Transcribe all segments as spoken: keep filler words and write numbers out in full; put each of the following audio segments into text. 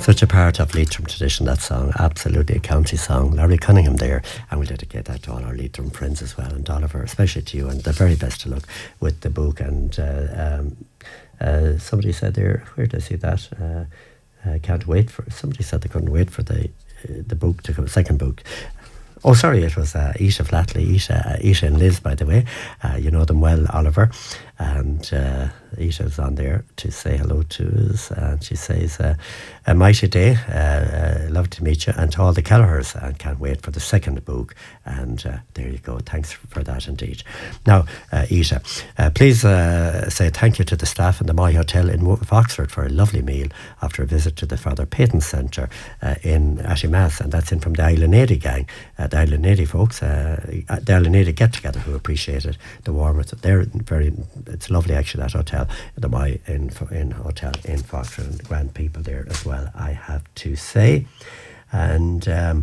Such a part of Leitrim tradition, that song. Absolutely a county song. Larry Cunningham there. And we'll dedicate that to all our Leitrim friends as well. And Oliver, especially to you. And the very best of luck with the book. And uh, um, uh, somebody said there, where did I see that? Uh, I can't wait for, somebody said they couldn't wait for the uh, the book to come, second book. Oh, sorry, it was uh, Isha Flatley, Isha, uh, Isha and Liz, by the way. Uh, you know them well, Oliver. And uh, Isha was on there to say hello to us. And she says, uh, a mighty day, uh, uh, love to meet you. And to all the Kelleher's, and can't wait for the second book. And uh, there you go. Thanks for that indeed. Now, uh, Isha, uh, please uh, say thank you to the staff in the My Hotel in Oxford for a lovely meal after a visit to the Father Peyton Centre uh, in Ashimas. And that's in from the Island eighty gang. Uh, the Island eighty folks, uh, the Island eighty get together who appreciated the warmth. They're very, it's lovely actually, that hotel, the My in, in Hotel in Foxford, and grand people there as well, I have to say. And um,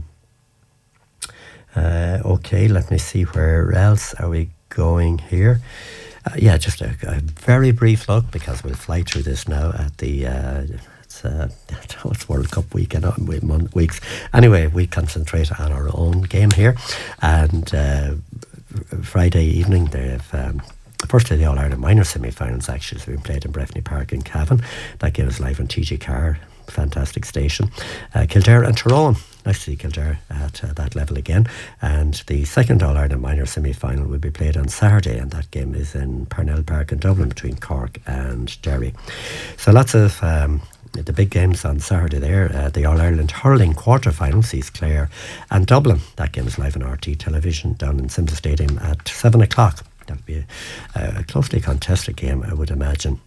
uh, okay, let me see, where else are we going here? Uh, yeah, just a, a very brief look, because we'll fly through this now at the uh, it's, uh, it's World Cup weekend, uh, month, weeks. Anyway, we concentrate on our own game here. And uh, Friday evening, they've um, firstly the All-Ireland minor semi-finals actually has been played in Breffni Park in Cavan. That game is live on T G Carr, fantastic station. Uh, Kildare and Tyrone, nice to see Kildare at uh, that level again. And the second All-Ireland minor semi-final will be played on Saturday, and that game is in Parnell Park in Dublin between Cork and Derry. So lots of um, the big games on Saturday there. Uh, the All-Ireland hurling quarter-final sees Clare and Dublin. That game is live on R T television down in Sims Stadium at seven o'clock. That'll be a, a closely contested game, I would imagine.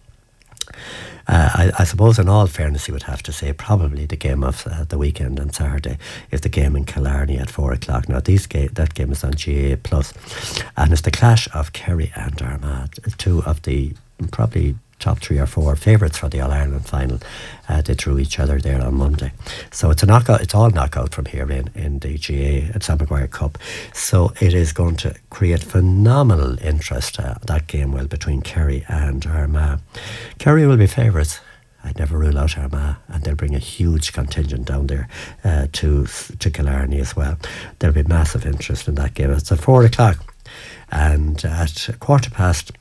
Uh, I, I suppose in all fairness you would have to say probably the game of uh, the weekend on Saturday is the game in Killarney at four o'clock. Now these ga- that game is on G A plus, and it's the clash of Kerry and Armagh, two of the probably top three or four favourites for the All-Ireland final. Uh, they drew each other there on Monday. So it's a knockout, it's all knockout from here in, in the G A at Sam Maguire Cup. So it is going to create phenomenal interest, uh, that game will, between Kerry and Armagh. Kerry will be favourites. I'd never rule out Armagh, and they'll bring a huge contingent down there uh, to, to Killarney as well. There'll be massive interest in that game. It's at four o'clock. And at quarter past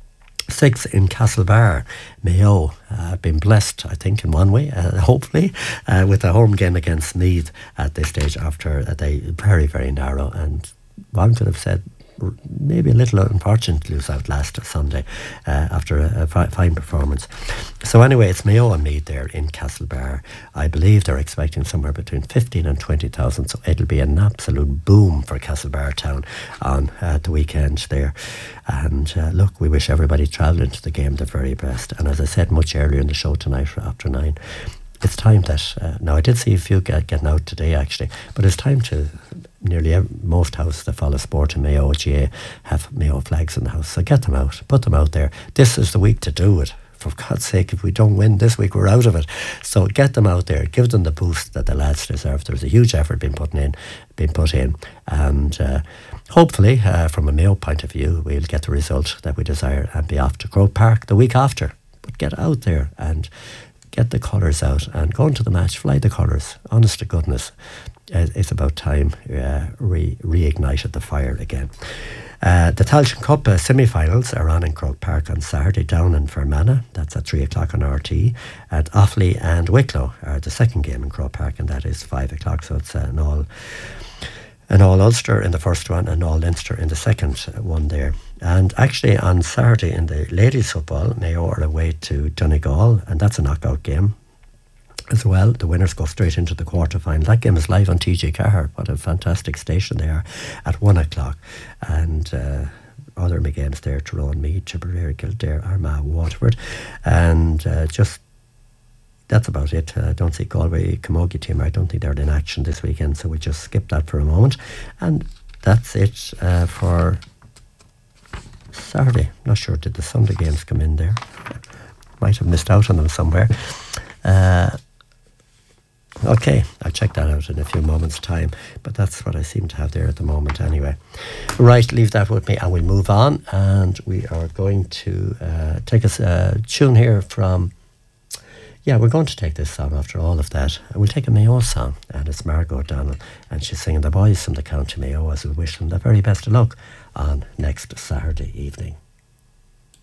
six in Castlebar, Mayo uh, been blessed, I think, in one way, uh, hopefully, uh, with a home game against Meath at this stage after uh, they very, very narrow, and one could have said maybe a little unfortunate to lose out last Sunday uh, after a, a fi- fine performance. So anyway, it's Mayo and Meath there in Castlebar. I believe they're expecting somewhere between fifteen and twenty thousand, so it'll be an absolute boom for Castlebar town on uh, the weekend there. And uh, look, we wish everybody travelling to the game the very best. And as I said much earlier in the show tonight after nine, it's time that, uh, now I did see a few get, getting out today actually, but it's time to, nearly every, most houses that follow sport in Mayo G A have Mayo flags in the house, so get them out, put them out there. This is the week to do it. For God's sake, if we don't win this week, we're out of it. So get them out there, give them the boost that the lads deserve. There's a huge effort being put in, being put in, and uh, hopefully, uh, from a Mayo point of view, we'll get the result that we desire and be off to Croke Park the week after. But get out there and get the colours out and go into the match, fly the colours. Honest to goodness, it's about time uh, re- reignited the fire again. Uh, the Tailteann Cup uh, semi-finals are on in Croke Park on Saturday down in Fermanagh. That's at three o'clock on R T. At Offaly and Wicklow are the second game in Croke Park, and that is five o'clock. So it's uh, an all an all Ulster in the first one and all Leinster in the second one there. And actually on Saturday in the ladies football, Mayo are away to Donegal, and that's a knockout game as well. The winners go straight into the quarter final. That game is live on T G Carr. What a fantastic station they are, at one o'clock. And uh, other games there: Tyrone, Meath, Tipperary, Kildare, Armagh, Waterford. And uh, just that's about it. I uh, don't see Galway Camogie team. I don't think they're in action this weekend, so we just skip that for a moment. And that's it uh, for Saturday. Not sure, did the Sunday games come in there? Might have missed out on them somewhere. Uh, okay, I'll check that out in a few moments' time, but that's what I seem to have there at the moment anyway. Right, leave that with me and we'll move on, and we are going to uh, take a uh, tune here from yeah, we're going to take this song after all of that. We'll take a Mayo song, and it's Margot O'Donnell, and she's singing the boys from the County Mayo as we wish them the very best of luck on next Saturday evening.